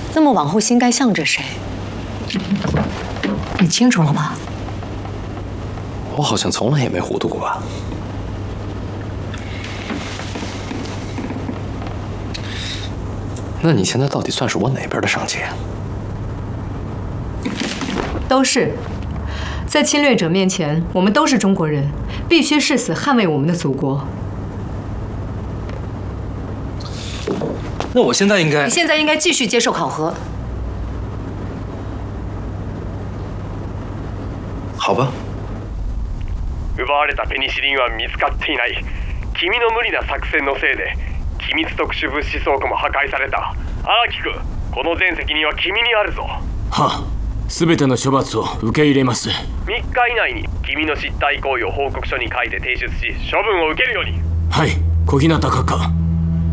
那么往后心该向着谁？你清楚了吧？ 我好像从来也没糊涂过吧？那你现在到底算是我哪边的上级？ 都是。在侵略者面前，我们都是中国人，必须誓死捍卫我们的祖国。 那我现在应该…… 你现在应该继续接受考核。 好吧。 奪われたペニシリンは見つかっていない。君の無理な作戦のせいで機密特殊物資倉庫も破壊された。荒木君、この全責任は君にあるぞ。 はあ、全ての処罰を受け入れます。 3日以内に君の失態行為を報告書に書いて提出し、処分を受けるように。 はい、小日向閣下。